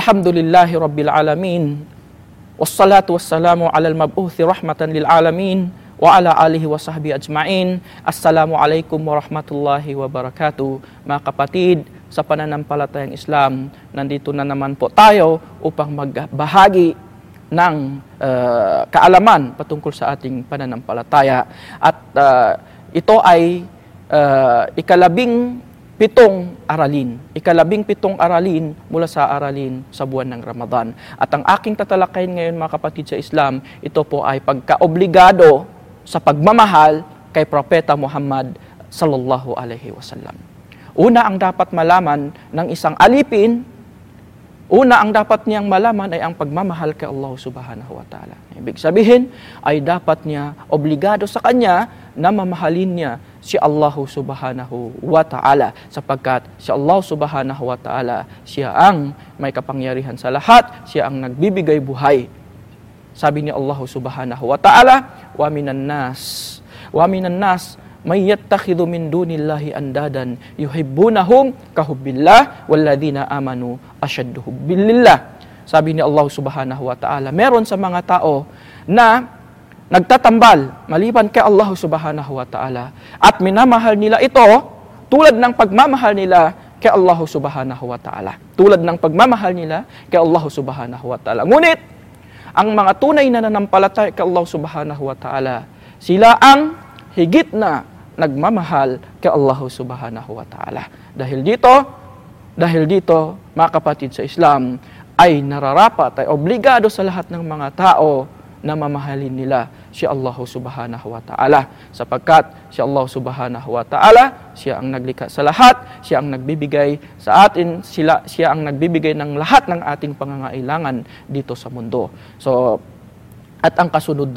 Alhamdulillahi Rabbil Alamin. Wassalatu wassalamu alal mab'uthi rahmatan lil alamin wa ala alihi wa sahbihi ajma'in. Assalamualaikum warahmatullahi wabarakatuh. Mga kapatid, sa pananampalatayang Islam, nandito na naman po tayo upang magbahagi ng kaalaman patungkol sa ating pananampalataya. At ito ay ikalabing-pitong aralin mula sa aralin sa buwan ng Ramadan. At ang aking tatalakayin ngayon, mga kapatid sa Islam, ito po ay pagkaobligado sa pagmamahal kay Propeta Muhammad sallallahu alaihi wasallam. Una ang dapat malaman ng isang alipin, ang dapat niyang malaman ay ang pagmamahal kay Allah subhanahu wa ta'ala. Ibig sabihin ay dapat niya obligado sa kanya na mamahalin niya si Allah subhanahu wa ta'ala, sapagkat si Allah subhanahu wa ta'ala, siya ang may kapangyarihan sa lahat, siya ang nagbibigay buhay. Sabi ni Allah subhanahu wa ta'ala, wa minan nas may yattakhidhu min dunillahi andadan yuhibbunahum kahubbillah walladhina amanu ashaddu hubbillah. Sabi ni Allah subhanahu wa ta'ala, meron sa mga tao na nagtatambal maliban kay Allah subhanahu wa ta'ala at minamahal nila ito tulad ng pagmamahal nila kay Allah subhanahu wa ta'ala. Tulad ng pagmamahal nila kay Allah subhanahu wa ta'ala. Ngunit ang mga tunay na nanampalataya kay Allah subhanahu wa ta'ala, sila ang higit na nagmamahal kay Allah subhanahu wa ta'ala. Dahil dito, mga kapatid sa Islam, ay nararapat, ay obligado sa lahat ng mga tao na mamahalin nila si Allah subhanahu wa ta'ala. Sapagkat si Allah subhanahu wa ta'ala, siya ang naglikha sa lahat, siya ang nagbibigay sa atin, siya ang nagbibigay ng lahat ng ating pangangailangan dito sa mundo. So, at ang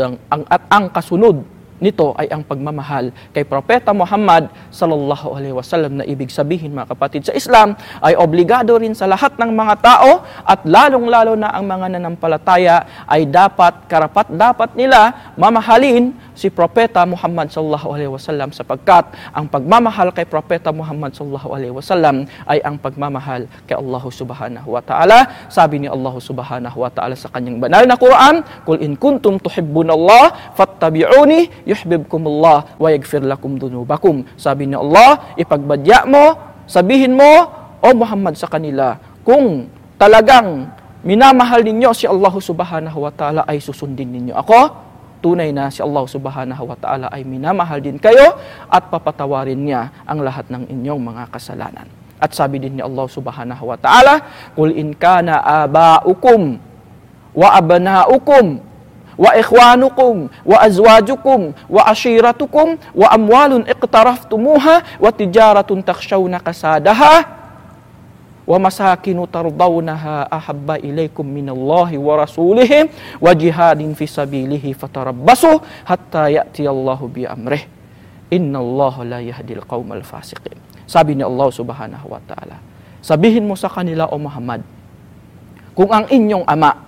kasunod nito ay ang pagmamahal kay Propeta Muhammad sallallahu alaihi wasallam, na ibig sabihin, mga kapatid sa Islam, ay obligado rin sa lahat ng mga tao at lalong-lalo na ang mga nanampalataya ay karapat-dapat nila mamahalin si Propeta Muhammad sallallahu alaihi wasallam, sapagkat ang pagmamahal kay Propeta Muhammad sallallahu alaihi wasallam ay ang pagmamahal kay Allah subhanahu wa ta'ala. Sabi ni Allah subhanahu wa ta'ala sa kanyang banal na Quran, "Qul in kuntum tuhibbunallah fattabi'uni yuhibbukumullah wa yaghfir lakum dunubakum." Sabi ni Allah, ipagbadya mo, sabihin mo, o Muhammad, sa kanila, kung talagang minamahal ninyo si Allah subhanahu wa ta'ala, ay susundin ninyo ako. Tunay na si Allah subhanahu wa ta'ala ay minamahal din kayo at papatawarin niya ang lahat ng inyong mga kasalanan. At sabi din ni Allah subhanahu wa ta'ala, "Qul in kana aba'ukum wa abna'ukum wa ikhwanukum wa azwajukum wa ashiratukum wa amwalun iqtaraftumuha wa tijaratun takhshawna kasadaha wa masakinu tardawnaha ahabba ilaykum minallahi wa rasulihi wa jihadin fi sabilihi fatarabbasu hatta ya'tiyallahu bi amrih innallaha la yahdil qaumal fasiqin." Sabi ni Allah subhanahu wa ta'ala, sabihin mo sa kanila, o Muhammad, kung ang inyong ama,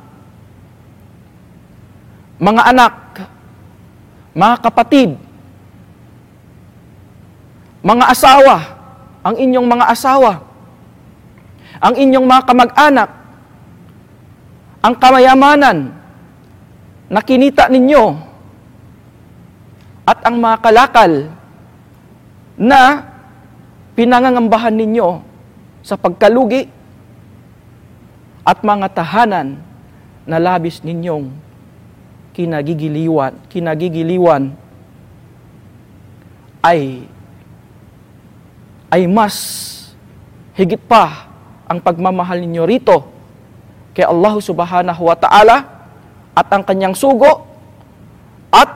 mga anak, mga kapatid, mga asawa, ang inyong mga asawa, ang inyong mga kamag-anak, ang kamayamanan na kinita ninyo, at ang mga kalakal na pinangangambahan ninyo sa pagkalugi, at mga tahanan na labis ninyong kinagigiliwan ay mas higit pa ang pagmamahal ninyo rito kay Allah subhanahu wa ta'ala at ang kanyang sugo at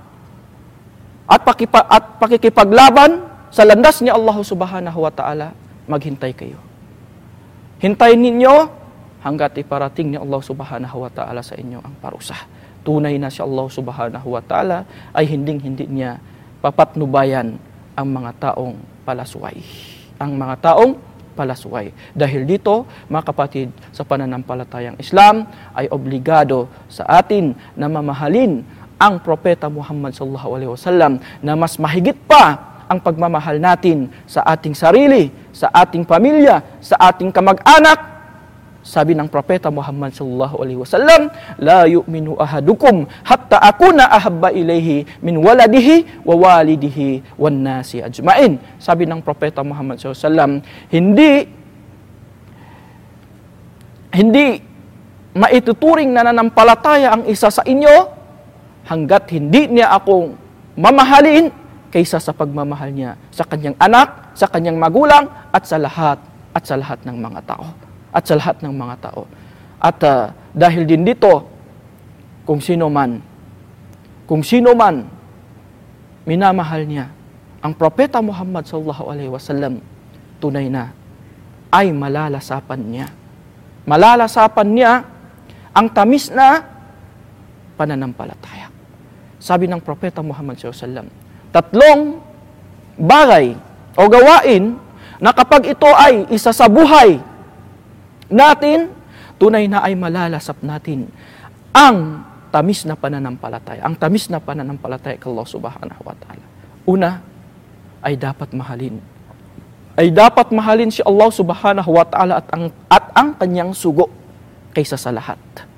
pakikipaglaban sa landas ni Allah subhanahu wa ta'ala, maghintay kayo. Hintayin ninyo hanggat iparating ni Allah subhanahu wa ta'ala sa inyo ang parusa. Tunay na si Allah subhanahu wa ta'ala ay hinding-hindi niya papatnubayan ang mga taong palasway. Dahil dito, mga kapatid, sa pananampalatayang Islam ay obligado sa atin na mamahalin ang Propeta Muhammad sallallahu alaihi wasallam na mas mahigit pa ang pagmamahal natin sa ating sarili, sa ating pamilya, sa ating kamag-anak, sabi ng propeta Muhammad sallallahu alaihi wasallam, la yu'minu ahadukum hatta akuna ahabba ilayhi min waladihi wa walidihi wan nasi ajmain. Sabi ng propeta Muhammad sallallahu alaihi wasallam, hindi maituturing na nanampalataya ang isa sa inyo hanggat hindi niya akong mamahalin kaysa sa pagmamahal niya sa kanyang anak, sa kanyang magulang, at sa lahat ng mga tao. At sa lahat ng mga tao. At dahil din dito, kung sino man minamahal niya ang propeta Muhammad sallallahu alaihi wasallam, tunay na ay malalasapan niya. Malalasapan niya ang tamis na pananampalataya. Sabi ng propeta Muhammad sallallahu alaihi wasallam, 3 bagay o gawain na kapag ito ay isa sa buhay natin, tunay na ay malalasap natin ang tamis na pananampalataya. Ang tamis na pananampalataya kay Allah subhanahu wa ta'ala. Una, ay dapat mahalin. Ay dapat mahalin si Allah subhanahu wa ta'ala at ang kanyang sugo kaysa sa lahat.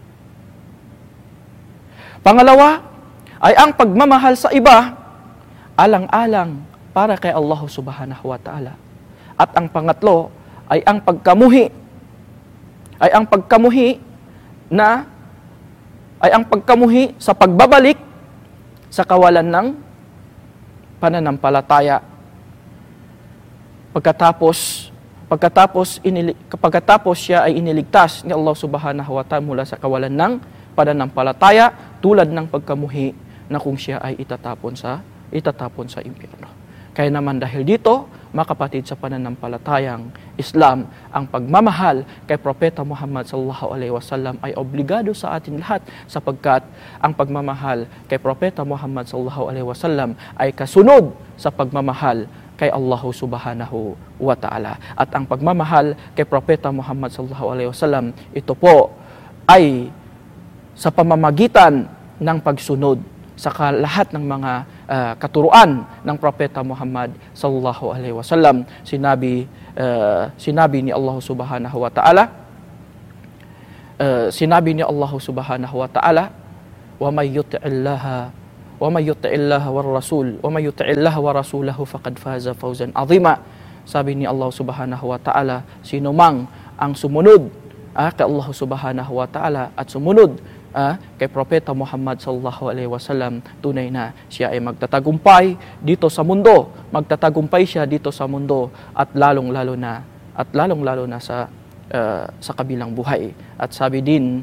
Pangalawa, ay ang pagmamahal sa iba, alang-alang para kay Allah subhanahu wa ta'ala. At ang pangatlo, ay ang pagkamuhi sa pagbabalik sa kawalan ng pananampalataya. Pagkatapos siya ay iniligtas ni Allah subhanahu wa ta'ala mula sa kawalan ng pananampalataya, tulad ng pagkamuhi na kung siya ay itatapon sa impyerno. Kaya naman dahil dito, mga kapatid sa pananampalatayang Islam, ang pagmamahal kay Propeta Muhammad sallallahu alaihi wasallam ay obligado sa atin lahat, sapagkat ang pagmamahal kay Propeta Muhammad sallallahu alaihi wasallam ay kasunod sa pagmamahal kay Allah subhanahu wa ta'ala. At ang pagmamahal kay Propeta Muhammad sallallahu alaihi wasallam, ito po ay sa pamamagitan ng pagsunod sa lahat ng mga katuruan ng Propeta Muhammad sallallahu alaihi wasallam. Sinabi ni Allah subhanahu wa ta'ala, wa may yuti'illaha wa rasulahu faqad faza fawzan azima. Sabi ni Allah subhanahu wa ta'ala, sino mang ang sumunod kay Allah subhanahu wa ta'ala at sumunod kay Propeta Muhammad sallallahu alaihi wasallam, tunay na siya ay magtatagumpay dito sa mundo. Magtatagumpay siya dito sa mundo at lalong-lalo na sa kabilang buhay. At sabi din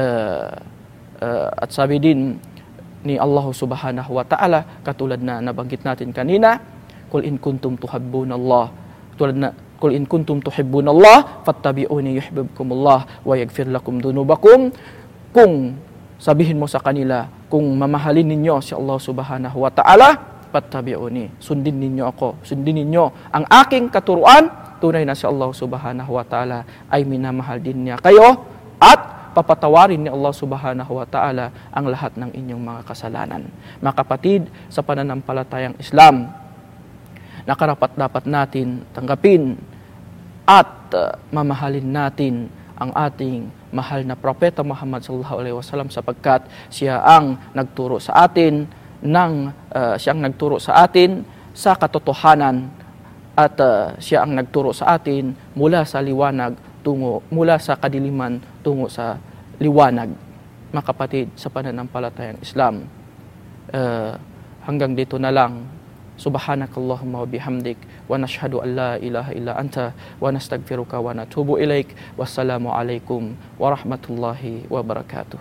ni Allah subhanahu wa ta'ala, katulad na nabanggit natin kanina, Qul in kuntum tuhibbunallah, Qul in kuntum tuhibbunallah fattabi'uni yuhibbukumullah wa yaghfir lakum dhunubakum. Kung sabihin mo sa kanila, kung mamahalin ninyo si Allah subhanahu wa ta'ala, fattabi'uni, sundin ninyo ako, sundin ninyo ang aking katuruan, tunay na si Allah subhanahu wa ta'ala ay minamahal din niya kayo at papatawarin ni Allah subhanahu wa ta'ala ang lahat ng inyong mga kasalanan. Mga kapatid, sa pananampalatayang Islam, na karapat-dapat natin tanggapin at mamahalin natin ang ating mahal na Propeta Muhammad sallallahu alaihi wasallam, sapagkat siya ang nagturo sa atin sa katotohanan at siya ang nagturo sa atin mula sa kadiliman tungo sa liwanag. Mga kapatid, sa pananampalatayang Islam, hanggang dito na lang. Subhanakallahumma wa bihamdik wa nashhadu an la ilaha illa anta wa nastaghfiruka wa natubu ilaik. Wassalamu alaikum warahmatullahi wabarakatuh.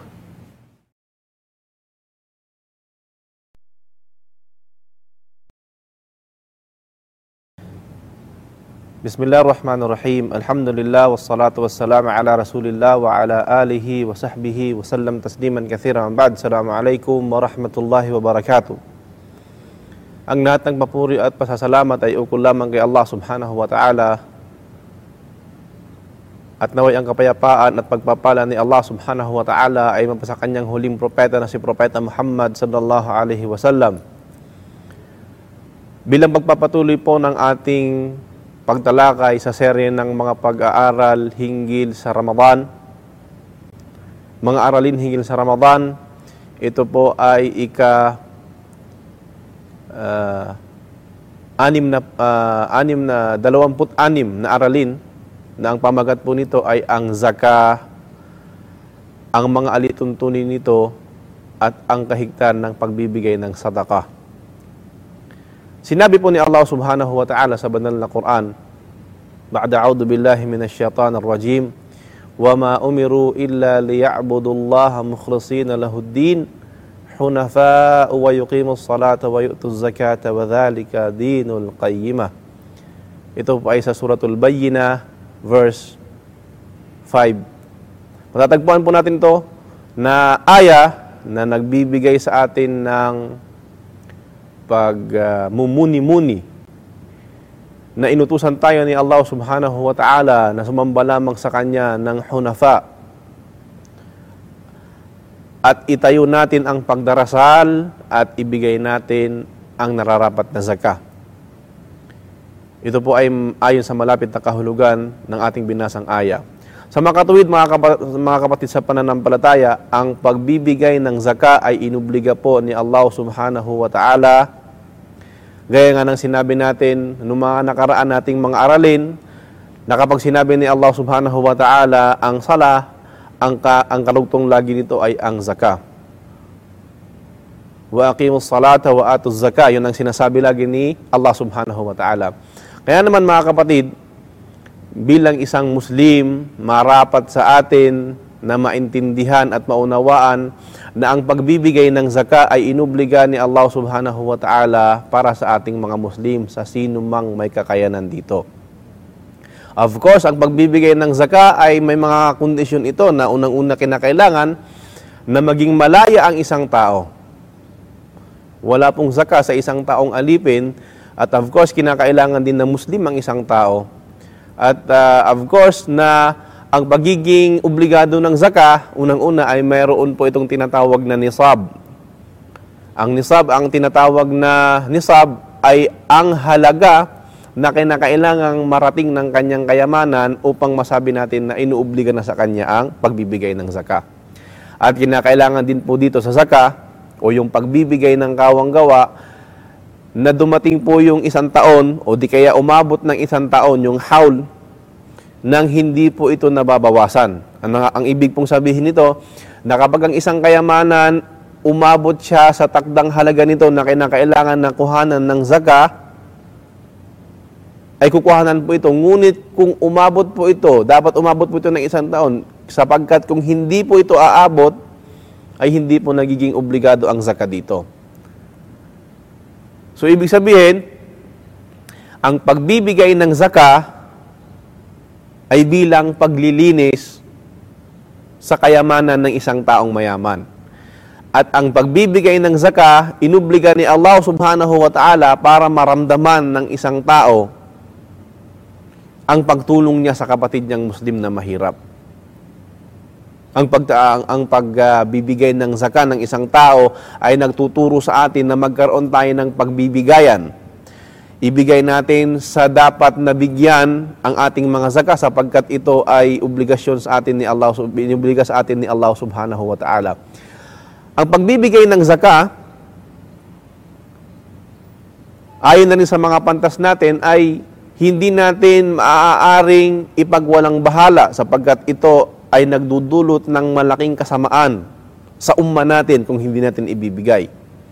Bismillahirrahmanirrahim. Alhamdulillah wassalatu wassalamu ala Rasulillah wa ala alihi wa sahbihi wa sallam tasliman katsiran. Ba'd. Assalamualaikum warahmatullahi wabarakatuh. Ang lahat ng papuri at pasasalamat ay ukol lamang kay Allah subhanahu wa ta'ala, at naway ang kapayapaan at pagpapala ni Allah subhanahu wa ta'ala ay mapasa kanyang huling propeta na si Propeta Muhammad sallallahu alaihi wasallam. Bilang pagpapatuloy po ng ating pagtalakay sa serye ng mga pag-aaral hinggil sa Ramadan, mga aralin hinggil sa Ramadan. Ito po ay ika-26 na aralin na ang pamagat po nito ay ang zaka, ang mga alituntunin nito, at ang kahigtan ng pagbibigay ng sadaqah. Sinabi po ni Allah subhanahu wa ta'ala sa banal na Quran, ba'da a'udhu billahi minash shaitanir rajim, wa ma umiru illa liya'budullaha mukhlisina lahuddin hunafa'u wa yuqimus salata wa yu'tuz zakata wa dhalika dinul qayyimah. Ito po ay sa suratul Bayyinah verse 5. Matatagpuan po natin to na aya na nagbibigay sa atin ng pagmumuni-muni na inutusan tayo ni Allah subhanahu wa ta'ala na sumamba lamang sa Kanya ng hunafa at itayo natin ang pagdarasal at ibigay natin ang nararapat na zakah. Ito po ay ayon sa malapit na kahulugan ng ating binasang aya. Sa mga katuwid, mga kapatid sa pananampalataya, ang pagbibigay ng zakah ay inubliga po ni Allah subhanahu wa ta'ala. Gaya nga ng sinabi natin, noong mga nakaraan nating mga aralin, na kapag sinabi ni Allah subhanahu wa ta'ala ang sala, ang karugtong lagi nito ay ang zakah. Wa aqimus salata wa atuz zakah, yun ang sinasabi lagi ni Allah subhanahu wa ta'ala. Kaya naman mga kapatid, bilang isang Muslim, marapat sa atin na maintindihan at maunawaan na ang pagbibigay ng zakah ay inubliga ni Allah subhanahu wa ta'ala para sa ating mga Muslim, sa sino mang may kakayanan dito. Of course, ang pagbibigay ng zakah ay may mga kondisyon ito na unang-una kinakailangan na maging malaya ang isang tao. Wala pong zakah sa isang taong alipin, at of course, kinakailangan din na Muslim ang isang tao. At of course, na ang pagiging obligado ng zakah, unang-una ay mayroon po itong tinatawag na nisab. Ang nisab, ang tinatawag na nisab ay ang halaga na kinakailangang marating ng kanyang kayamanan upang masabi natin na inuobliga na sa kanya ang pagbibigay ng zakah. At kinakailangan din po dito sa zakah o yung pagbibigay ng kawang-gawa na dumating po yung isang taon o di kaya umabot ng isang taon yung haul nang hindi po ito nababawasan. Ang ibig pong sabihin nito, na kapag ang isang kayamanan umabot siya sa takdang halaga nito na kinakailangan na kuhanan ng zakah, ay kukuhanan po ito. Ngunit kung umabot po ito, dapat umabot po ito ng isang taon, sapagkat kung hindi po ito aabot, ay hindi po nagiging obligado ang zakah dito. So, ibig sabihin, ang pagbibigay ng zakah ay bilang paglilinis sa kayamanan ng isang taong mayaman. At ang pagbibigay ng zakah, inubliga ni Allah subhanahu wa ta'ala para maramdaman ng isang tao ang pagtulong niya sa kapatid niyang Muslim na mahirap. Ang pagbibigay ng zakah ng isang tao ay nagtuturo sa atin na magkaroon tayo ng pagbibigayan. Ibigay natin sa dapat na bigyan ang ating mga zakah sapagkat ito ay obligasyon sa atin ni Allah, inobliga sa atin ni Allah subhanahu wa ta'ala. Ang pagbibigay ng zakah, ayon na rin sa mga pantas natin, ay hindi natin maaaring ipagwalang bahala sapagkat ito ay nagdudulot ng malaking kasamaan sa umma natin kung hindi natin ibibigay.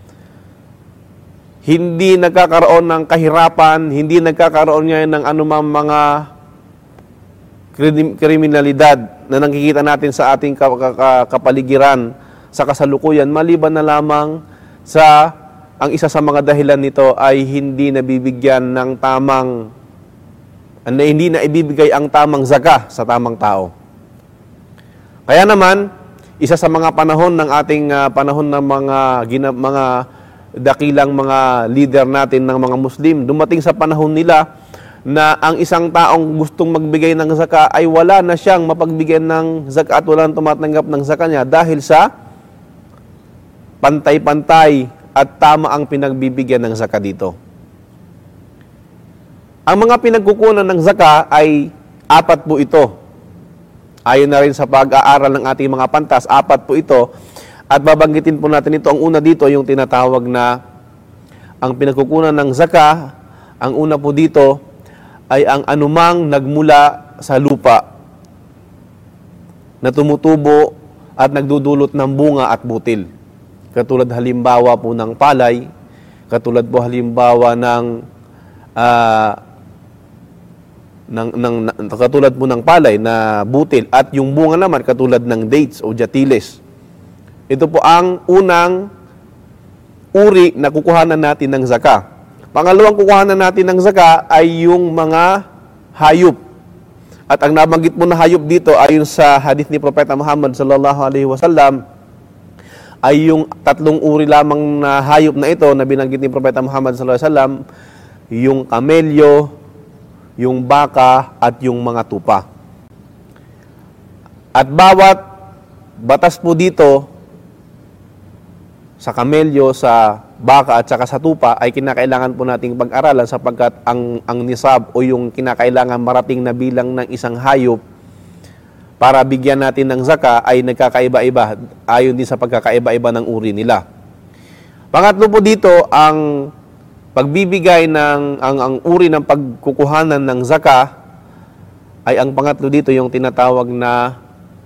Hindi nagkakaroon ng kahirapan, hindi nagkakaroon ngayon ng anumang mga kriminalidad na nakikita natin sa ating kapaligiran sa kasalukuyan, maliban na lamang sa ang isa sa mga dahilan nito ay hindi nabibigyan ng hindi na ibibigay ang tamang zakah sa tamang tao. Kaya naman, isa sa mga panahon ng ating panahon ng mga dakilang mga leader natin ng mga Muslim, dumating sa panahon nila na ang isang taong gustong magbigay ng zakah ay wala na siyang mapagbigyan ng zakah at walang tumatanggap ng zakah niya dahil sa pantay-pantay at tama ang pinagbibigyan ng zakah dito. Ang mga pinagkukunan ng zakah ay 4 po ito. Ayon na rin sa pag-aaral ng ating mga pantas, 4 po ito. At babanggitin po natin ito. Ang una dito, yung tinatawag na ang pinagkukunan ng zaka. Ang una po dito ay ang anumang nagmula sa lupa na tumutubo at nagdudulot ng bunga at butil. Katulad halimbawa po ng palay, katulad po halimbawa katulad po ng palay na butil, at yung bunga naman katulad ng dates o jatiles. Ito po ang unang uri na kukuhanan natin ng zaka. Pangalawang kukuhanan natin ng zaka ay yung mga hayop. At ang nabanggit mo na hayop dito ayon sa hadith ni Propeta Muhammad sallallahu alaihi wasallam ay yung 3 uri lamang na hayop na ito na binanggit ni Propeta Muhammad sallallahu alaihi wasallam, yung kamelyo, yung baka, at yung mga tupa. At bawat batas po dito sa kamelyo, sa baka at saka sa tupa ay kinakailangan po nating pag-aralan sapagkat ang nisab o yung kinakailangan marating na bilang ng isang hayop para bigyan natin ng zaka ay nagkakaiba-iba ayon din sa pagkakaiba-iba ng uri nila. Pangatlo po dito, ang pagbibigay ng ang uri ng pagkukuhanan ng zaka ay ang pangatlo dito yung tinatawag na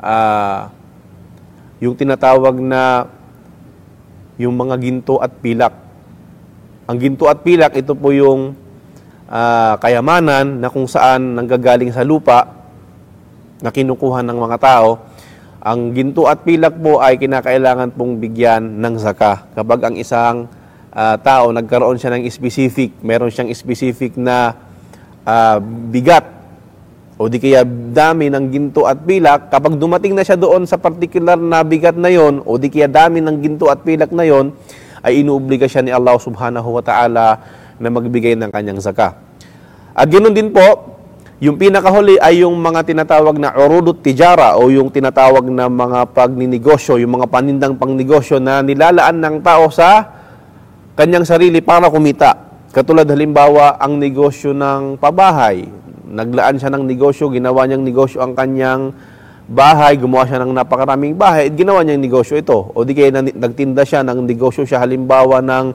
yung mga ginto at pilak. Ang ginto at pilak, ito po yung kayamanan na kung saan nanggagaling sa lupa na kinukuha ng mga tao. Ang ginto at pilak po ay kinakailangan pong bigyan ng zaka. Kapag ang isang tao nagkaroon siya ng meron siyang specific na bigat o di kaya dami ng ginto at pilak, kapag dumating na siya doon sa particular na bigat na yon o di kaya dami ng ginto at pilak na yon, ay inuobliga siya ni Allah subhanahu wa ta'ala na magbigay ng kanyang zaka. At ganoon din po, yung pinakahuli ay yung mga tinatawag na urudut tijara o yung tinatawag na mga pagninegosyo, yung mga panindang pangnegosyo na nilalaan ng tao sa kanyang sarili para kumita. Katulad halimbawa ang negosyo ng pabahay. Naglaan siya ng negosyo, ginawa niyang negosyo ang kanyang bahay, gumawa siya ng napakaraming bahay, at ginawa niyang negosyo ito. O di kaya nagtinda siya ng negosyo siya halimbawa ng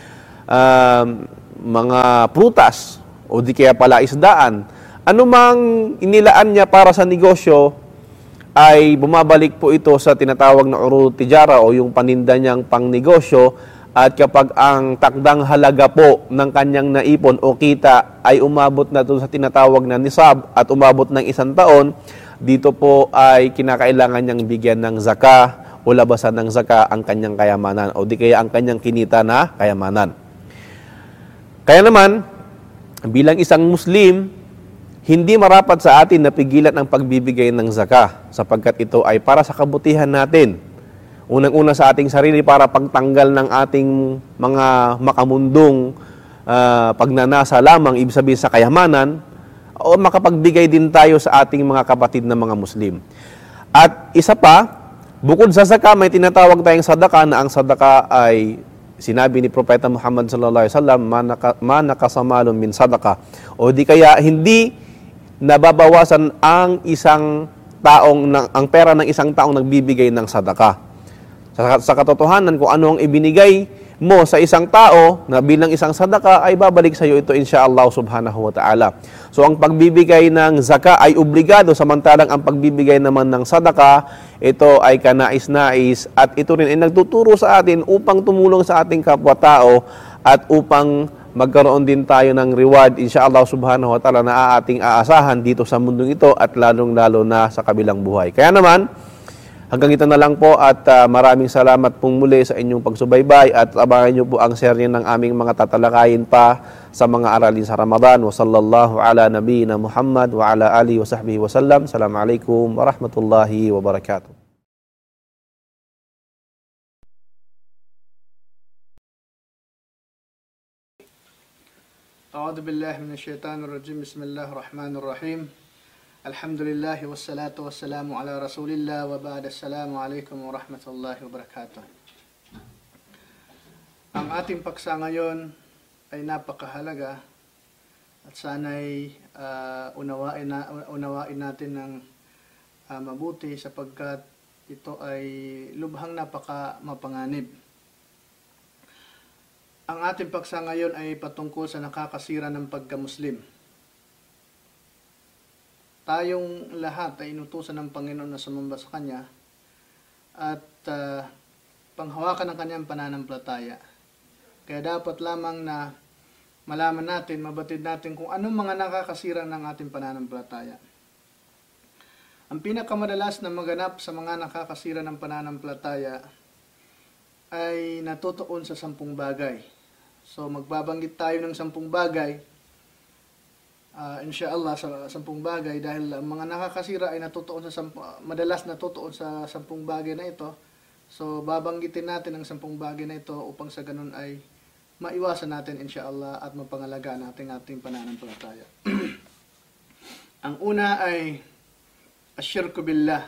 mga prutas o di kaya palaisdaan. Anumang inilaan niya para sa negosyo ay bumabalik po ito sa tinatawag na urud tijara o yung paninda niyang pangnegosyo. At kapag ang takdang halaga po ng kanyang naipon o kita ay umabot na doon sa tinatawag na nisab at umabot ng 1 taon, dito po ay kinakailangan niyang bigyan ng zaka o labasan ng zaka ang kanyang kayamanan o di kaya ang kanyang kinita na kayamanan. Kaya naman, bilang isang Muslim, hindi marapat sa atin na pigilan ang pagbibigay ng zaka sapagkat ito ay para sa kabutihan natin. Unang-una sa ating sarili para pagtanggal ng ating mga makamundong pagnanasa lamang, ibig sabihin sa kayamanan, o makapagbigay din tayo sa ating mga kapatid na mga Muslim. At isa pa, bukod sa zaka, may tinatawag tayong sadaka na ang sadaka ay sinabi ni Propeta Muhammad sallallahu alaihi wasallam, man nakasamalun min sadaka. O di kaya hindi nababawasan ang ang pera ng isang taong nagbibigay ng sadaka. Sa katotohanan, kung ano ang ibinigay mo sa isang tao na bilang isang sadaka, ay babalik sa iyo ito insyaallah subhanahu wa ta'ala. So ang pagbibigay ng zaka ay obligado, samantalang ang pagbibigay naman ng sadaka, ito ay kanais-nais at ito rin ay nagtuturo sa atin upang tumulong sa ating kapwa-tao at upang magkaroon din tayo ng reward insyaallah subhanahu wa ta'ala na ating aasahan dito sa mundong ito at lalong-lalo na sa kabilang buhay. Kaya naman, hanggang ito na lang po at maraming salamat pong muli sa inyong pagsubaybay at abangan niyo po ang serye ng aming mga tatalakayin pa sa mga aralin sa Ramadan. Wa sallallahu ala nabiyina Muhammad wa ala alihi wa sahbihi wa sallam. Assalamualaikum warahmatullahi wabarakatuh. A'udzu billahi minasyaitonir rajim. Bismillahir rahmanir rahim. Alhamdulillah wassalatu wassalamu ala rasulillah wa ba'da. Assalamualaikum warahmatullahi wabarakatuh. Ang ating paksa ngayon ay napakahalaga at sana'y unawain natin ng mabuti sapagkat ito ay lubhang napaka mapanganib. Ang ating paksa ngayon ay patungkol sa nakakasira ng pagka-Muslim. Tayong lahat ay inutusan ng Panginoon na sumamba sa Kanya at panghawakan ng Kanyang pananampalataya. Kaya dapat lamang na malaman natin, mabatid natin kung anong mga nakakasira ng ating pananampalataya. Ang pinakamadalas na maganap sa mga nakakasira ng pananampalataya ay natutuon sa 10 bagay. So magbabanggit tayo ng 10 bagay, inshallah sa 10 bagay, dahil ang mga nakakasira ay natutuon sa madalas natutuon sa 10 bagay na ito. So babanggitin natin ang 10 bagay na ito upang sa ganun ay maiwasan natin inshallah at mapangalagaan natin ating pananampalataya. Ang una ay asyirku billah.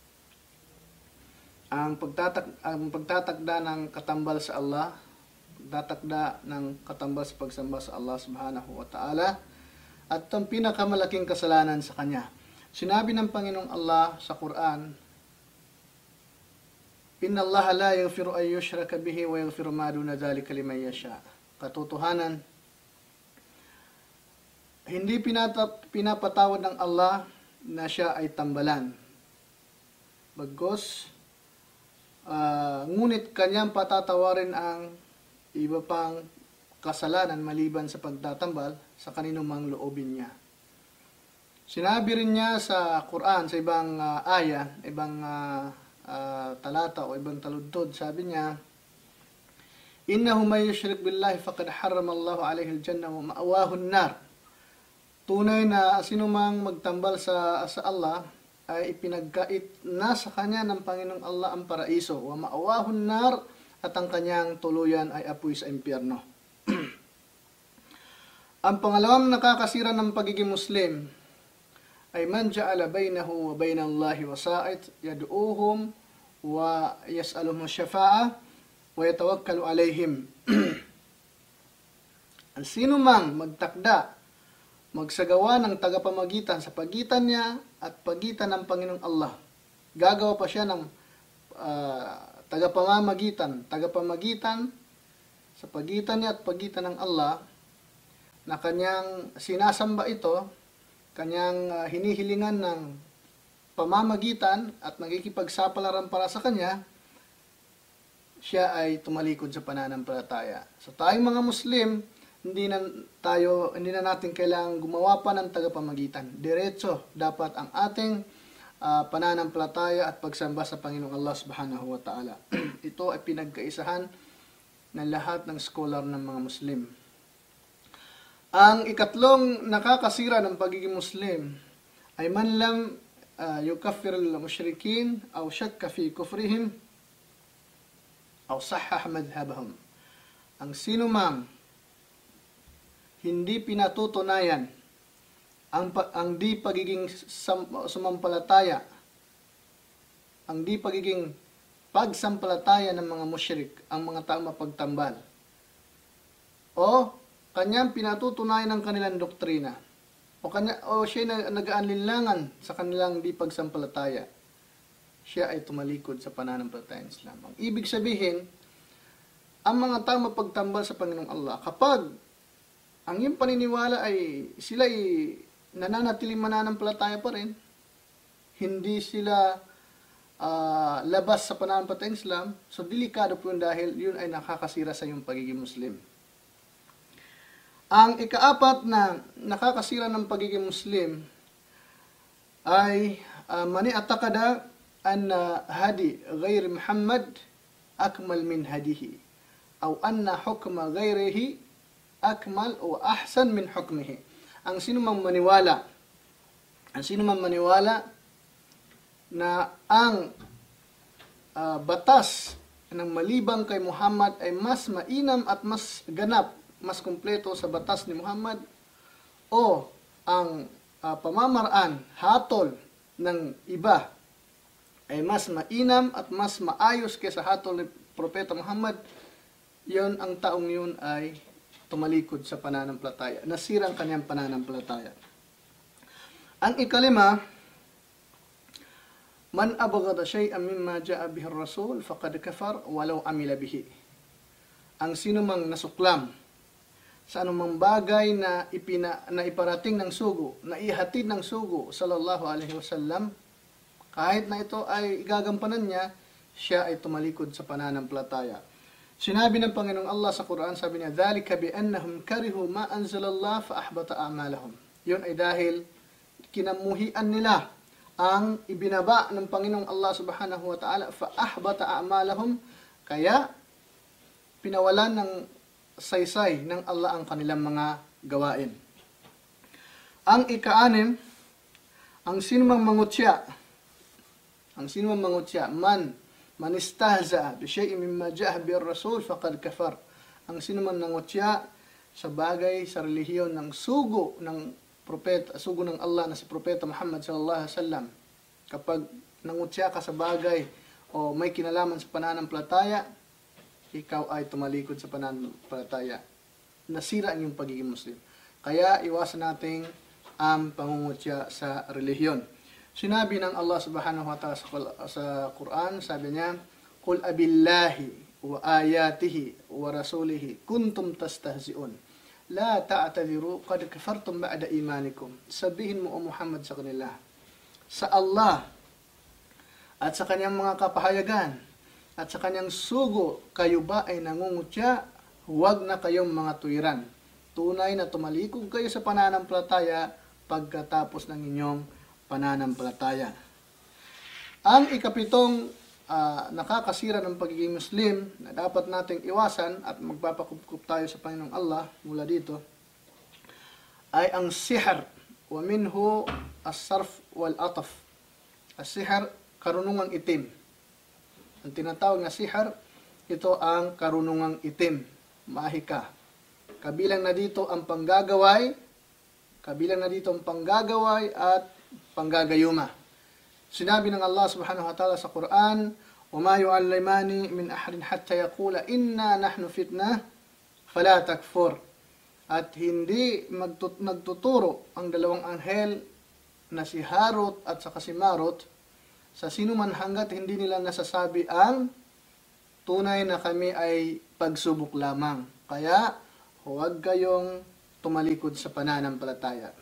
Ang pagtatakda ng katambal sa Allah, pagtatakda ng katambal sa pagsamba sa Allah subhanahu wa ta'ala, at ang pinakamalaking kasalanan sa Kanya. Sinabi ng Panginoong Allah sa Quran, Inna Allah la yaghfiru an yushraka bihi wa yaghfiru ma duna dhalika liman yasha. Katotohanan, hindi pinapatawad ng Allah na siya ay tambalan. Bagkus, ngunit Kanyang patatawarin ang iba pang kasalanan maliban sa pagtatambal sa kaninumang loobin niya. Sinabi rin niya sa Quran, sa ibang ibang talata o ibang taludtod, sabi niya, Innahu may yushrik billahi faqad harrama Allahu alayhi al-jannah wa ma'awahu an-nar. Tunay na sinumang magtambal sa Allah ay ipinagkait na sa kanya ng Panginoong Allah ang paraiso, wa ma'awahu an-nar, at ang kanyang tuluyan ay apoy sa impyerno. Ang pangalawang nakakasira ng pagiging Muslim ay man ja'ala bainahu wa bainallahi wasa'it yad'uuhum wa yas'aluhum syafa'ah wa yatawakkalu alaihim. Ang sino mang magtakda, magsagawa ng tagapamagitan sa pagitan niya at pagitan ng Panginoong Allah, gagawa pa siya ng tagapamagitan sa pagitan niya at pagitan ng Allah, na kanyang sinasamba ito, kanyang hinihilingan ng pamamagitan at nagikipagsapalaran para sa kanya, siya ay tumalikod sa pananampalataya. So tayong mga Muslim, hindi na natin kailangang gumawa pa ng tagapamagitan. Diretso dapat ang ating pananampalataya at pagsamba sa Panginoong Allah subhanahu wa ta'ala. Ito ay pinagkaisahan ng lahat ng scholar ng mga Muslim. Ang ikatlong nakakasira ng pagiging Muslim ay man lam yukaffir al-mushrikin aw shakka fi kufrihim aw sahhah madhhabahum. Ang sino mang hindi pinatutunayan ang di pagiging sumampalataya, ang di pagiging pagsampalataya ng mga musyrik, ang mga taong mapagtambal, o kanyang pinatutunayan ang kanilang doktrina, o siya na nag-aalinlangan sa kanilang di pagsampalataya, siya ay tumalikod sa pananampalataya ng Islam. Ang ibig sabihin, ang mga taong mapagtambal sa Panginoong Allah, kapag ang iyong paniniwala ay sila ay nananatiling mananampalataya pa rin, hindi sila labas sa pananampalataya ng Islam, so delikado po yun dahil yun ay nakakasira sa iyong pagiging Muslim. Ang ikaapat na nakakasira ng pagiging Muslim ay mani atakada anna hadi ghairi Muhammad akmal min hadihi aw anna hukma ghairihi akmal o ahsan min hukmihi. Ang sino mang maniwala na ang batas ng malibang kay Muhammad ay mas mainam at mas ganap, mas kumpleto sa batas ni Muhammad, o ang pamamaraan, hatol ng iba ay mas mainam at mas maayos kaysa hatol ni Propeta Muhammad, yon ang taong yun ay tumalikod sa pananampalataya, nasira ang kanyang pananampalataya. Ang ikalima Man abghada shay'an mimma ja'a bihi ar-rasul faqad kafar walau amila bihi. Ang sino mang nasuklam sa anumang bagay na iparating ng sugo, na ihatid ng sugo sallallahu alaihi wasallam, kahit na ito ay igagampanan niya, siya ay tumalikod sa pananampalataya. Sinabi ng Panginoong Allah sa Quran, sabi niya, "Dhalika bi annahum karihu ma anzalallah fa ahbata a'malahum." Yun ay dahil kinamuhian nila ang ibinaba ng Panginoong Allah subhanahu wa ta'ala, fa ahbata a'malahum, kaya pinawalan ng saysay ng Allah ang kanilang mga gawain. Ang ika-anim, ang sinumang mangutya, man istahza'a bi shay'in mimma ja'a bihi ar-rasul faqad kafar. Ang sinumang nangutya sa bagay sa relihiyon ng sugo ng propeta, sugo ng Allah na si Propeta Muhammad sallallahu alaihi wasallam. Kapag nangutya ka sa bagay o may kinalaman sa pananampalataya, ikaw ay tumalikod sa pananampalataya. Nasira ang iyong pagiging Muslim. Kaya iwasan nating ang pangungutya sa relihiyon. Sinabi ng Allah subhanahu wa ta'ala sa Quran, sabi niya, "Qul abillahi wa ayatihi wa rasulihi kuntum tastahzi'un. La ta'tadiru qad kafartum ba'da imanikum." Sabihin mo, O Muhammad, sa kanila, sa Allah at sa kanyang mga kapahayagan at sa kanyang sugo, kayo ba ay nangungutya? Huwag na kayong mga tuwiran. Tunay na tumalikod kayo sa pananampalataya pagkatapos ng inyong pananampalataya. Ang ikapitong nakakasira ng pagiging Muslim na dapat nating iwasan at magpapakupkup tayo sa Panginoong Allah mula dito ay ang sihr, wa minhu as-sarf wal-ataf. As-sihr, karunungang itim. Ang tinatawag na sihr, ito ang karunungang itim, mahika. Kabilang na dito ang panggagaway at panggagayuma. Sinabi ng Allah subhanahu wa ta'ala sa Quran, "Wama yu'allimani min ahadin hatta yaqula inna nahnu fitnah fala takfur." At hindi nagtuturo ang dalawang anghel na si Harut at saka si Marut sa sino man hanggat hindi nila nasasabi ang tunay na kami ay pagsubok lamang. Kaya huwag kayong tumalikod sa pananampalataya.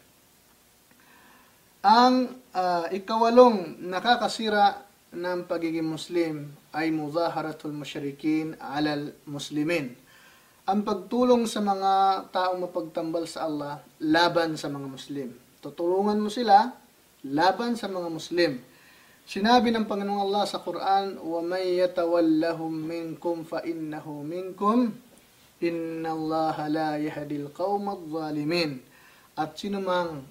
Ang ikawalong nakakasira ng pagiging Muslim ay muzaharatul musyrikin alal muslimin. Ang pagtulong sa mga taong mapagtambal sa Allah laban sa mga Muslim. Tutulungan mo sila laban sa mga Muslim. Sinabi ng Panginoong Allah sa Quran, وَمَنْ يَتَوَلَّهُمْ مِنْكُمْ فَإِنَّهُ مِنْكُمْ إِنَّ اللَّهَ لَا يَهْدِي الْقَوْمَ الظَّالِمِينَ. At sinumang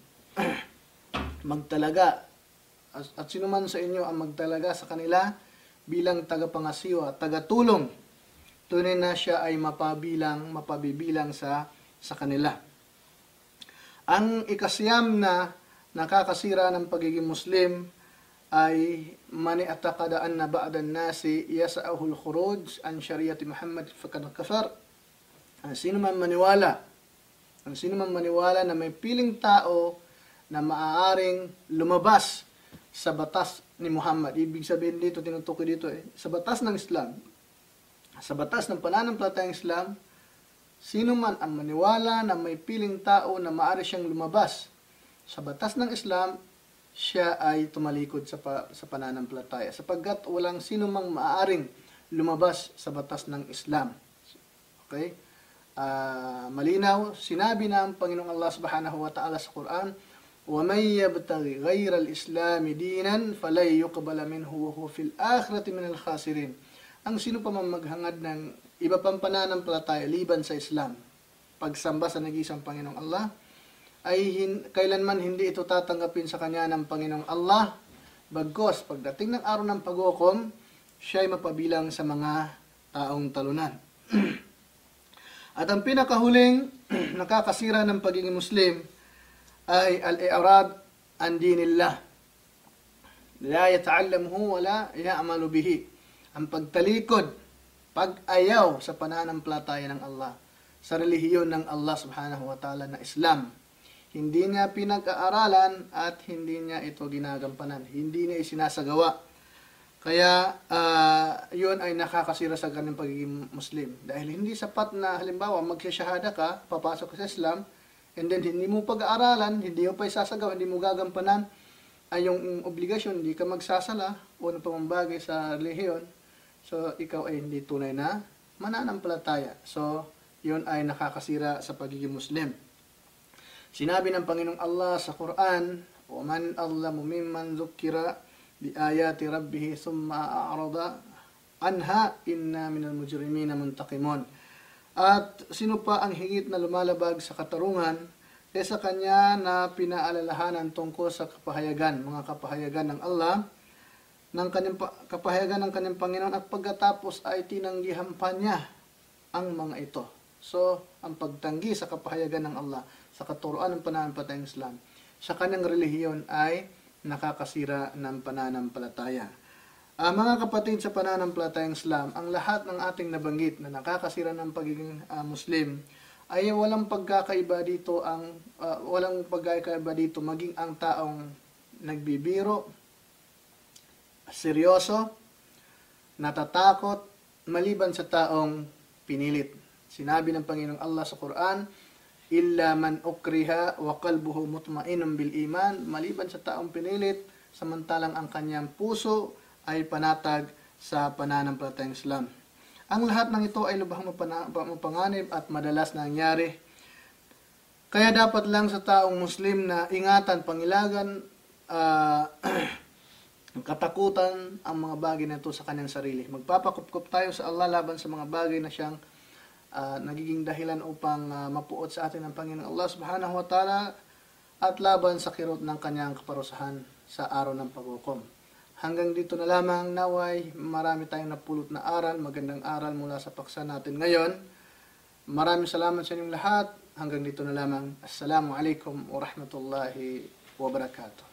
magtalaga, at sinuman sa inyo ang magtalaga sa kanila bilang tagapangasiwa, tagatulong, tunay na siya ay mapabibilang sa kanila. Ang ikasiyam na nakakasira ng pagiging Muslim ay mani atakada anna ba'dan nasi yasa'ahul khuruj an syariati Muhammad faqad kafar. Ang sino man maniwala na may piling tao na maaaring lumabas sa batas ni Muhammad. Ibig sabihin dito, tinutukoy dito sa batas ng Islam, sa batas ng pananampalatayang Islam, sino man ang maniwala na may piling tao na maaari siyang lumabas sa batas ng Islam, siya ay tumalikod sa pananampalataya, sapagkat walang sino mang maaaring lumabas sa batas ng Islam. Okay? Malinaw, sinabi na ang Panginoong Allah subhanahu wa ta'ala sa Quran, وَمَنْ يَبْتَغِ غَيْرَ الْإِسْلَامِ دِينًا فَلَنْ يُقْبَلَ مِنْهُ وَهُوَ فِي الْآخِرَةِ مِنَ الْخَاسِرِينَ. Ang sino pa man maghangad ng iba pang pananampalataya liban sa Islam, pagsamba sa nag-iisang Panginoong Allah, ay kailanman hindi ito tatanggapin sa kanya ng Panginoong Allah, bagkos pagdating ng araw ng pag-hukom, siya ay mapabilang sa mga taong talunan. At ang pinakahuling nakakasira ng pagiging Muslim ay al-i'rad an dinillah. La yata'allamuhu wa la ya'malu bihi. Ang pagtalikod, pag-ayaw sa pananampalataya ng Allah, sa relihiyon ng Allah subhanahu wa ta'ala na Islam. Hindi niya pinag-aaralan at hindi niya ito ginagampanan. Hindi niya isinasagawa Kaya yun ay nakakasira sa kanyang pagiging Muslim. Dahil hindi sapat na halimbawa magsisyahada ka, papasok ka sa Islam, and then hindi mo pag-aaralan, hindi mo pa isasagawa, hindi mo gagampanan ay yung obligasyon, hindi ka magsasala o ano pa mang bagay sa relihiyon. So ikaw ay hindi tunay na mananampalataya. So yun ay nakakasira sa pagiging Muslim. Sinabi ng Panginoong Allah sa Quran, وَمَنْ أَظْلَمُ مِمَّنْ ذُكِّرَ بِآيَاتِ رَبِّهِ ثُمَّ أَعْرَضَ عَنْهَا إِنَّا مِنَ الْمُجْرِمِينَ مُنْتَقِمُونَ. At sino pa ang higit na lumalabag sa katarungan kaysa kanya na pinaalalahanan tungkol sa kapahayagan, mga kapahayagan ng Allah, ng kanyang kapahayagan ng kanyang Panginoon, at pagkatapos ay tinanggihan pa niya ang mga ito. So, ang pagtanggi sa kapahayagan ng Allah, sa katuruan ng pananampalatayang Islam, sa kanyang relihiyon ay nakakasira ng pananampalataya. Mga kapatid, sa pananampalatayang Islam, ang lahat ng ating nabanggit na nakakasira ng pagiging Muslim ay walang pagkakaiba dito maging ang taong nagbibiro, seryoso, natatakot, maliban sa taong pinilit. Sinabi ng Panginoong Allah sa Quran, illa man ukriha wa qalbuhu mutmainun bil iman, maliban sa taong pinilit samantalang ang kanyang puso ay panatag sa pananampalatayang Islam. Ang lahat ng ito ay lubhang mapanganib at madalas nangyari. Kaya dapat lang sa taong Muslim na ingatan, pangilagan, katakutan ang mga bagay na ito sa kanyang sarili. Magpapakupkup tayo sa Allah laban sa mga bagay na siyang nagiging dahilan upang mapuot sa atin ng Panginoon Allah subhanahu wa ta'ala, at laban sa kirot ng kanyang kaparusahan sa araw ng paghukom. Hanggang dito na lamang, naway marami tayong napulot na aral, magandang aral mula sa paksa natin ngayon. Maraming salamat sa inyong lahat. Hanggang dito na lamang. Assalamualaikum warahmatullahi wabarakatuh.